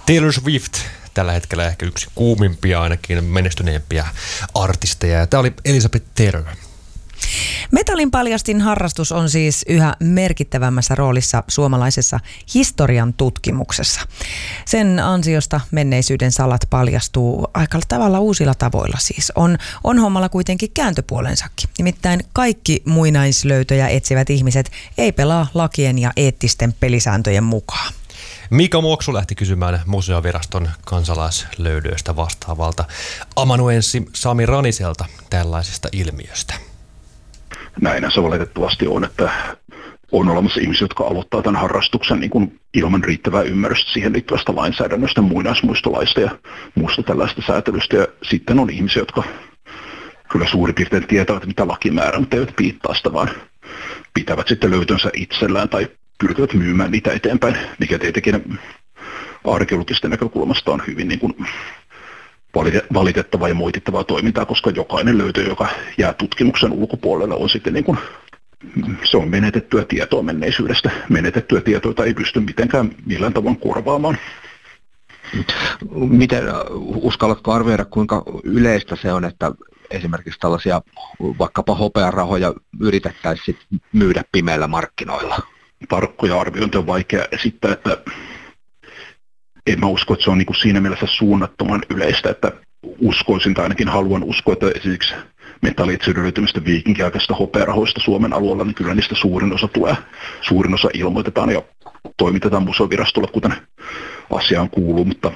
Taylor Swift, tällä hetkellä ehkä yksi kuumimpia, ainakin menestyneempiä artisteja. Ja tämä oli Elizabeth Taylor. Metallin paljastin harrastus on siis yhä merkittävämmässä roolissa suomalaisessa historian tutkimuksessa. Sen ansiosta menneisyyden salat paljastuu aika tavalla uusilla tavoilla siis. On hommalla kuitenkin kääntöpuolensakin. Nimittäin kaikki muinaislöytöjä etsivät ihmiset ei pelaa lakien ja eettisten pelisääntöjen mukaan. Mika Muoksu lähti kysymään Museoviraston kansalaislöydöistä vastaavalta amanuenssi Sami Raniselta tällaisesta ilmiöstä. Näinhän se valitettavasti on, että on olemassa ihmisiä, jotka aloittaa tämän harrastuksen niin kuin ilman riittävää ymmärrystä siihen liittyvästä lainsäädännöstä, muinaismuistolaista ja muusta tällaista säätelystä. Ja sitten on ihmisiä, jotka kyllä suurin piirtein tietävät, mitä laki määrää, mutta eivät piittaa sitä, vaan pitävät sitten löytönsä itsellään tai pyrkivät myymään niitä eteenpäin, mikä tietenkin arkeologisten näkökulmasta on hyvin niin kuin valitettavaa ja moitittavaa toimintaa, koska jokainen löytö, joka jää tutkimuksen ulkopuolelle, on sitten niin kuin, se on menetettyä tietoa menneisyydestä. Menetettyä tietoa, jota ei pysty mitenkään millään tavoin korvaamaan. Miten uskallatko arvioida, kuinka yleistä se on, että esimerkiksi tällaisia vaikkapa hopearahoja yritettäisiin myydä pimeillä markkinoilla? Tarkkoja arviointia on vaikea esittää, että en mä usko, että se on niin kuin siinä mielessä suunnattoman yleistä, että uskoisin tai ainakin haluan uskoa, että esimerkiksi metallitsyyden löytymistä viikinkiaikaisista hopearahoista Suomen alueella, niin kyllä niistä suurin osa ilmoitetaan ja toimitetaan Museovirastolle, kuten asiaan kuuluu, mutta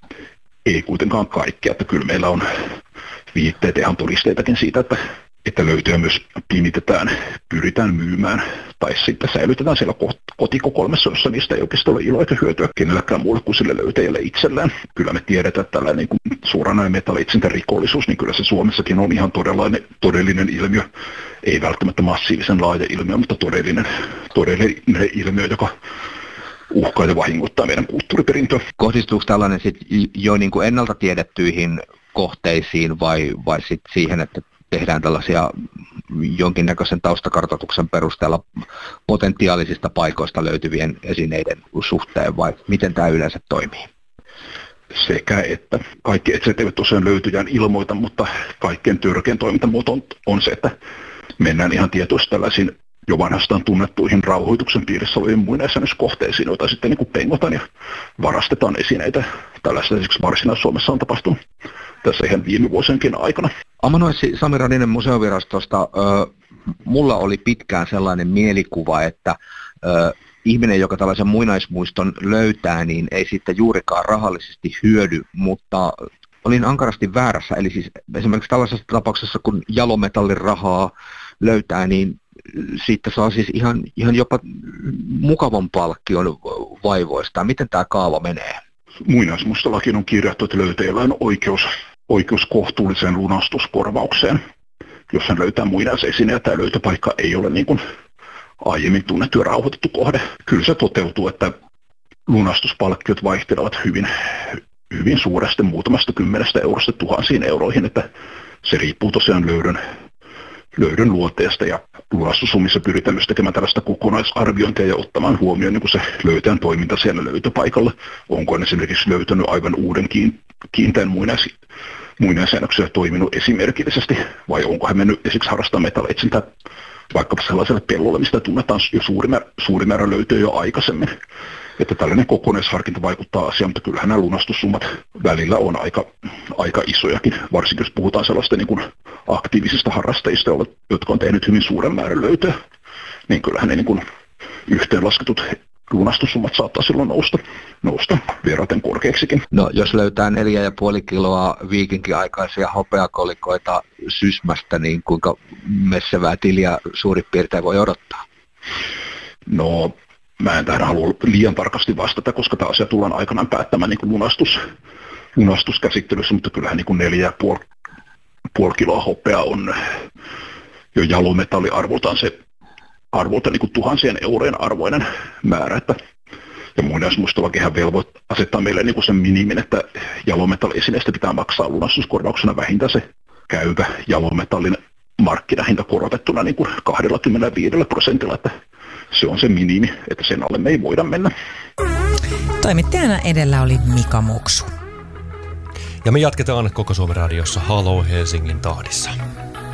ei kuitenkaan kaikkea, että kyllä meillä on viitteitä ja ihan todisteitakin siitä, että löytöjä myös pimitetään, pyritään myymään tai sitten säilytetään siellä kotikokoelmassa, jossa niistä ei oikeastaan ole iloa eikä hyötyä kenelläkään muulle kuin sille löytäjälle itsellään. Kyllä me tiedetään, että tällainen niin suoranainen metallitsintärikollisuus, niin kyllä se Suomessakin on ihan todellinen ilmiö. Ei välttämättä massiivisen laaja ilmiö, mutta todellinen ilmiö, joka uhkaa ja vahingoittaa meidän kulttuuriperintöä. Kohdistuuko tällainen sit jo niin kuin ennalta tiedettyihin kohteisiin vai sit siihen, että tehdään tällaisia jonkinnäköisen taustakartoituksen perusteella potentiaalisista paikoista löytyvien esineiden suhteen, vai miten tämä yleensä toimii? Sekä että kaikki etset eivät tosiaan löytyjään ilmoita, mutta kaikkein törkein toimintamuoto on se, että mennään ihan tietoisesti tällaisiin jo vanhastaan tunnettuihin rauhoituksen piirissä oleviin muinaisjärjestyskohteisiin, joita sitten niin kuin pengotaan ja varastetaan esineitä. Tällaista esimerkiksi Varsinais-Suomessa on tapahtunut tässä ihan viime vuosienkin aikana. Amanuenssi Sami Raninen Museovirastosta, mulla oli pitkään sellainen mielikuva, että ihminen, joka tällaisen muinaismuiston löytää, niin ei sitten juurikaan rahallisesti hyödy, mutta olin ankarasti väärässä. Eli siis esimerkiksi tällaisessa tapauksessa, kun jalometallin rahaa löytää, niin siitä saa siis ihan jopa mukavan palkkion vaivoista. Miten tämä kaava menee? Muinaismuistolakiin on kirjattu, että löytäjällä on oikeus kohtuulliseen lunastuskorvaukseen. Jos hän löytää muinaisesine ja tämä löytöpaikka ei ole niin kuin aiemmin tunnettu ja rauhoitettu kohde. Kyllä se toteutuu, että lunastuspalkkiot vaihtelevat hyvin suuresti, muutamasta 10 eurosta tuhansiin euroihin, että se riippuu tosiaan löydön luonteesta ja lunastussummissa pyritään myös tekemään tällaista kokonaisarviointia ja ottamaan huomioon niin kuin se löytäjän toiminta siellä löytöpaikalla. Onko hän esimerkiksi löytänyt aivan uuden kiinteän muinaisjäännöksiä toiminut esimerkillisesti vai onko hän mennyt esimerkiksi harrastamaan metallitsintää vaikkapa sellaiselle pellolle, mistä tunnetaan jo suuri määrä löytöjä jo aikaisemmin. Että tällainen kokonaisharkinta vaikuttaa asiaan, mutta kyllähän nämä lunastussummat välillä on aika isojakin, varsinkin jos puhutaan sellaista niin kuin aktiivisista harrastajista, jotka on tehnyt hyvin suuren määrän löytöjä, niin kyllähän ne niin kuin yhteenlasketut lunastussummat saattaa silloin nousta verraten korkeaksikin. No jos löytää 4,5 kiloa viikinkiaikaisia hopeakolikoita Sysmästä, niin kuinka messevää tiliä suurin piirtein voi odottaa? No mä en tähän halua liian tarkasti vastata, koska tämä asia tullaan aikanaan päättämään niin kuin lunastuskäsittelyssä, mutta kyllähän niin kuin 4,5 kiloa hopeaa on jo jalometalliarvoltaan se niin kuin tuhansien eurojen arvoinen määrä, ja muinaismuistolakihan asettaa meille niin kuin sen minimin, että jalometalliesineestä pitää maksaa lunastuskorvauksena vähintään se käyvä jalometallin markkinahinta korotettuna niin kuin 25%, että se on se minimi, että sen alle me ei voida mennä. Toimittajana edellä oli Mika Muksu. Ja me jatketaan Koko Suomen radiossa Halo Helsingin tahdissa.